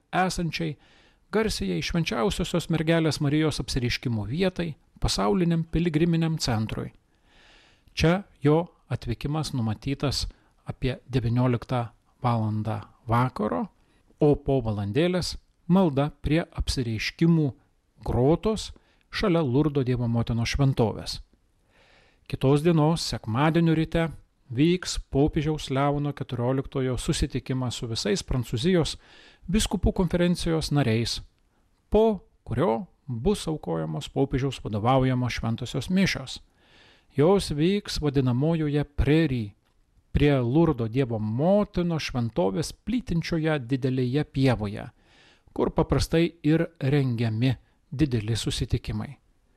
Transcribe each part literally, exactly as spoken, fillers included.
esančiai garsiai švenčiausiosios mergelės Marijos apsireiškimo vietai, pasauliniam piligriminiam centrui. Čia jo atvykimas numatytas apie devynioliktą valandą vakaro, o po valandėlės malda prie apsireiškimų grotos šalia Lurdo Dievo motinos šventovės. Kitos dienos, sekmadienio ryte, vyks popiežiaus Leono keturioliktojo susitikimas su visais Prancūzijos vyskupų konferencijos nariais, po kurio bus aukojamos popiežiaus vadovaujamos šventosios mišios. Jos vyks vadinamojoje Prairie, prie Lurdo Dievo motinos šventovės plytinčioje didelėje pievoje, kur paprastai ir rengiami dideli susitikimai.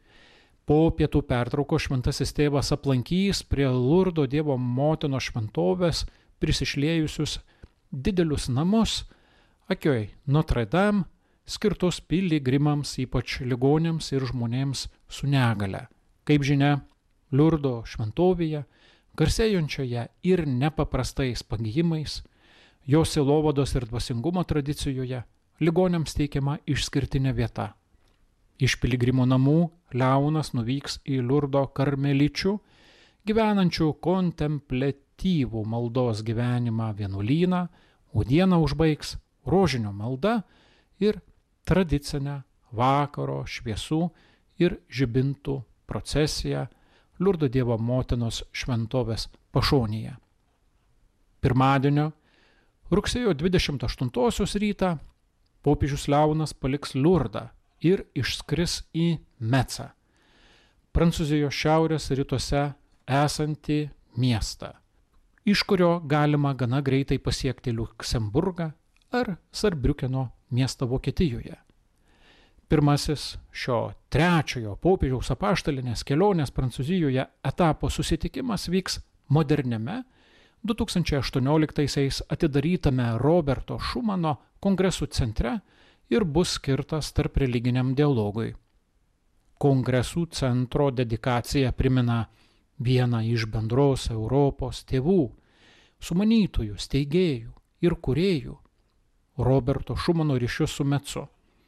Po pietų pertrauko šventasis tėvas aplankys prie Lurdo Dievo motinos šventovės prisišliejusius didelius namus, akioj Notre Dame, skirtus piligrimams, ypač ligoniams ir žmonėms su negale. Kaip žinia, Lurdo šventovėje, garsėjančioje ir nepaprastais pagijimais, jo sielovados ir dvasingumo tradicijoje, ligoniams teikiama išskirtinė vieta. Iš piligrimų namų Leonas nuvyks į Lurdo karmeličių, gyvenančių kontempliatyvų maldos gyvenimą vienuolyną, o dieną užbaigs rožinio malda ir tradicinę vakaro šviesų ir žibintų procesiją Lurdo Dievo motinos šventovės pašonėje. Pirmadienio, rugsėjo dvidešimt aštuntosios rytą, popiežius Leonas paliks Lurdą ir išskris į Metsą, Prancūzijos šiaurės rytuose esantį miestą, iš kurio galima gana greitai pasiekti Liuksemburgą ar Sarbriukeno miestą Vokietijoje. Pirmasis šio trečiojo popiežiaus apaštalinės kelionės Prancūzijoje etapo susitikimas vyks moderniame du tūkstančiai aštuonioliktaisiais atidarytame Roberto Šumano kongresų centre ir bus skirtas tarp religiniam dialogui. Kongresų centro dedikacija primena vieną iš bendros Europos tėvų, sumanytojų, steigėjų ir kūrėjų, Roberto Šumano ryšius su Metsu.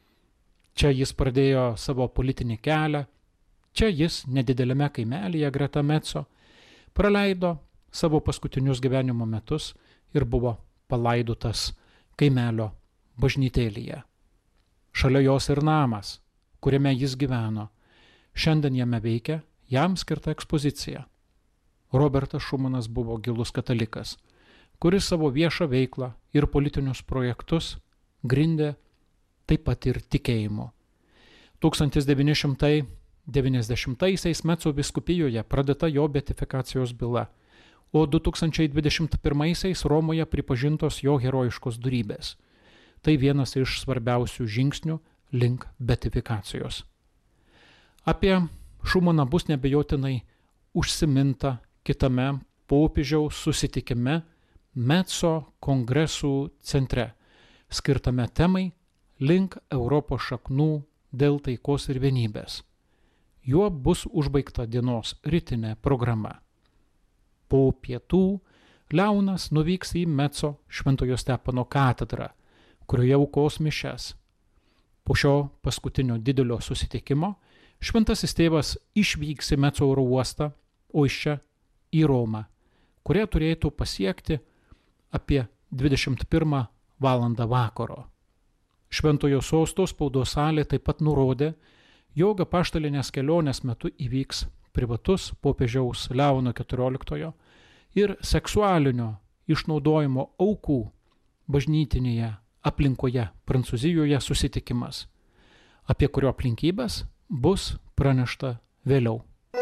Čia jis pradėjo savo politinį kelią, čia jis nedidelėme kaimelyje greta Metso praleido savo paskutinius gyvenimo metus ir buvo palaidotas kaimelio bažnytėlyje. Šalia jos ir namas, kuriame jis gyveno. Šiandien jame veikia jam skirta ekspozicija. Robertas Šumanas buvo gilus katalikas, kuris savo viešą veiklą ir politinius projektus grindė taip pat ir tikėjimu. tūkstantis devyni šimtai devyniasdešimtaisiais Metso vyskupijoje pradėta jo beatifikacijos byla, o du tūkstančiai dvidešimt pirmaisiais Romoje pripažintos jo herojiškos dorybės. Tai vienas iš svarbiausių žingsnių link beatifikacijos. Apie Šumaną bus nebejotinai užsiminta kitame popiežiaus susitikime Metso kongresų centre, skirtame temai link Europos šaknų dėl taikos ir vienybės. Juo bus užbaigta dienos rytinė programa. Po pietų Leonas nuvyks į Metso Šventojo Stepano katedrą, kurioje aukos mišias. Po šio paskutinio didelio susitikimo šventasis tėvas išvyks į Metso oro uostą, o iš čia į Romą, kurie turėtų pasiekti apie dvidešimt pirmą valandą vakaro. Šventojo sosto spaudos salė taip pat nurodė, jog apaštalinės kelionės metu įvyks privatus popiežiaus Leono keturioliktojo ir seksualinio išnaudojimo aukų bažnytinėje aplinkoje Prancūzijoje susitikimas, apie kurio aplinkybės bus pranešta vėliau.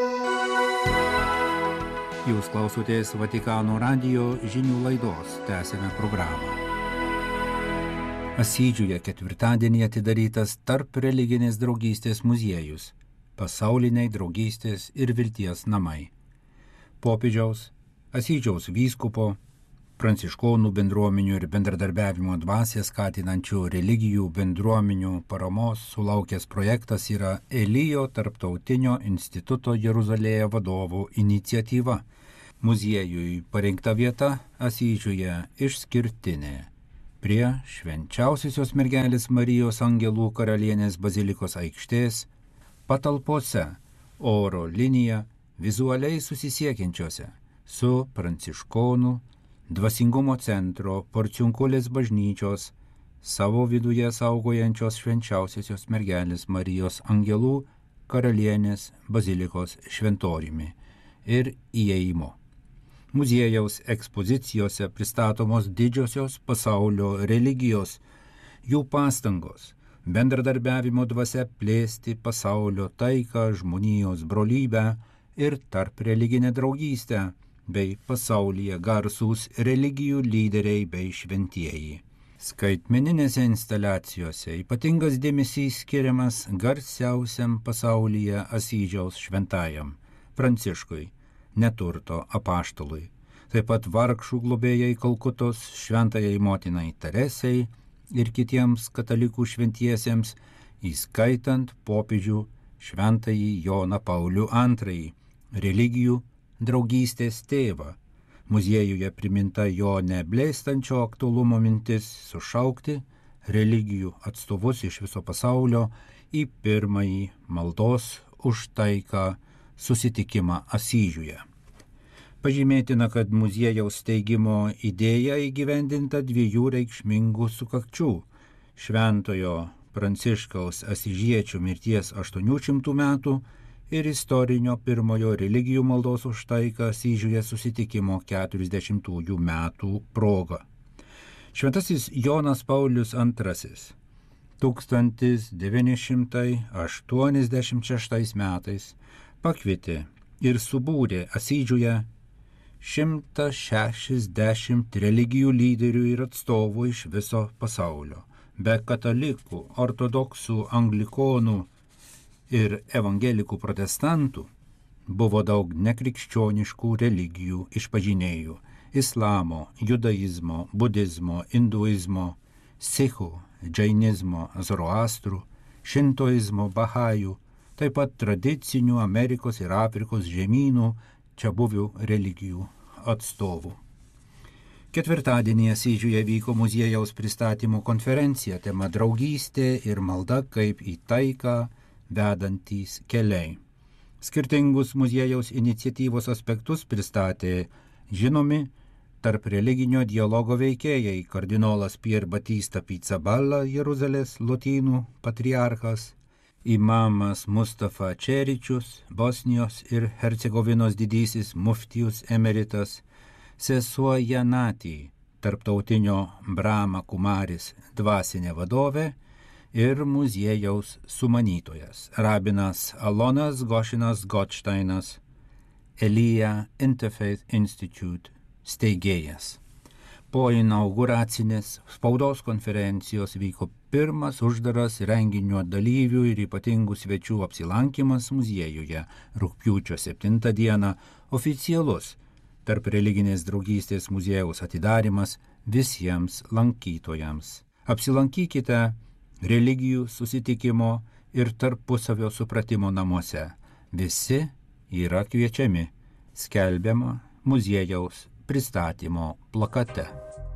Jūs klausotės Vatikano radijo žinių laidos, tęsiame programą. Asyžiuje ketvirtadienį atidarytas tarp religinės draugystės muziejus, pasauliniai draugystės ir vilties namai. Popiežiaus, Asyžiaus vyskupo, pranciškonų bendruomenių ir bendradarbiavimo dvasią skatinančių religijų bendruomenių paramos sulaukęs projektas yra Elijo Tarptautinio instituto Jeruzalėje vadovų iniciatyva. Muziejui parinkta vieta Asyžiuje išskirtinė. prie Švenčiausiosios mergelės Marijos Angelų karalienės bazilikos aikštės patalpose oro linija vizualiai susisiekiančiose su Pranciškonų dvasingumo centro Porciunkulės bažnyčios savo viduje saugojančios Švenčiausiosios mergelės Marijos Angelų karalienės bazilikos šventoriumi ir įėjimo. Muziejaus ekspozicijose pristatomos didžiosios pasaulio religijos, jų pastangos, bendradarbiavimo dvasia plėsti pasaulio taiką, žmonijos brolybę ir tarp religinę draugystę, bei pasaulyje garsūs religijų lyderiai bei šventieji. Skaitmeninėse instaliacijose ypatingas dėmesys skiriamas garsiausiam pasaulyje Asyžiaus šventajam Pranciškui, neturto apaštalui, taip pat vargšų globėjai Kalkutos šventajai motinai Teresei ir kitiems katalikų šventiesiems, įskaitant popiežių šventąjį Joną Paulių antrąjį, religijų draugystės tėvą. Muziejuje priminta jo neblėstančio aktualumo mintis sušaukti religijų atstovus iš viso pasaulio į pirmąjį maldos už taiką susitikimą Asyžiuje. Pažymėtina, kad muziejaus steigimo idėja įgyvendinta dviejų reikšmingų sukakčių – šventojo Pranciškaus Asyžiečio mirties aštuonių šimtų metų ir istorinio pirmojo religijų maldos už taiką Asyžiuje susitikimo keturiasdešimtųjų metų proga. Šventasis Jonas Paulius antrasis tūkstantis devyni šimtai aštuoniasdešimt šeštais metais pakvietė ir subūrė Asyžiuje šimtą šešiasdešimt religijų lyderių ir atstovų iš viso pasaulio. Be katalikų, ortodoksų, anglikonų ir evangelikų protestantų buvo daug nekrikščioniškų religijų išpažinėjų – islamo, judaizmo, budizmo, hinduizmo, sikhų, džainizmo, zoroastrų, šintoizmo, bahajų, taip pat tradicinių Amerikos ir Afrikos žemynų čia buvių religijų atstovų. Ketvirtadienį Asyžiuje vyko muziejaus pristatymo konferencija tema draugystė ir malda kaip į taiką vedantys keliai. Skirtingus muziejaus iniciatyvos aspektus pristatė žinomi tarp religinio dialogo veikėjai kardinolas Pier Batista Pizzaballa, Jeruzalės lotynų patriarchas, imamas Mustafa Čeričius, Bosnijos ir Hercegovinos didysis muftijus emeritas, sesuo Janati, tarptautinio Brahma Kumaris dvasinė vadovė ir muziejaus sumanytojas, rabinas Alonas Gošinas Gotšteinas, Elija Interfaith Institute steigėjas. Po inauguracinės spaudos konferencijos vyko pirmas uždaras renginio dalyvių ir ypatingų svečių apsilankimas muziejuje rugpjūčio septintą dieną, oficialus tarp religinės draugystės muziejaus atidarimas visiems lankytojams. Apsilankykite religijų susitikimo ir tarpusavio supratimo namuose. Visi yra kviečiami, skelbiama muziejaus pristatymo plakate.